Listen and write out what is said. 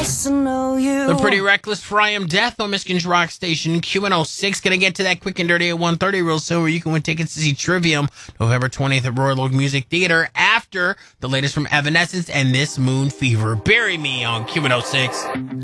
nice to know you. The Pretty Reckless for I Am Death on Michigan's Rock Station Q106. Gonna get to that quick and dirty at 1:30 real soon, where you can win tickets to see Trivium November 20th at Royal Oak Music Theater after the latest from Evanescence and This Moon Fever. Bury Me on Q106.